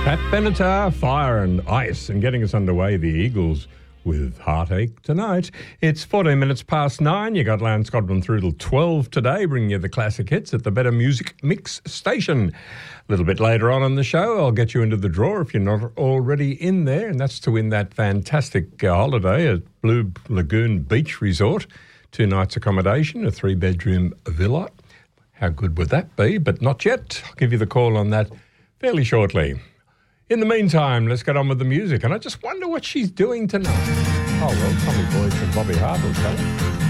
Pat Benatar, Fire and Ice, and getting us underway, the Eagles with Heartache tonight. It's 14 minutes past 9. You got Lance Godwin through till 12 today, bringing you the classic hits at the Better Music Mix station. A little bit later on in the show, I'll get you into the draw if you're not already in there, and that's to win that fantastic holiday at Blue Lagoon Beach Resort. 2 nights accommodation, a 3-bedroom villa. How good would that be? But not yet. I'll give you the call on that fairly shortly. In the meantime, let's get on with the music. And I just wonder what she's doing tonight. Oh, well, Tommy Boyd and Bobby Hart will tell us.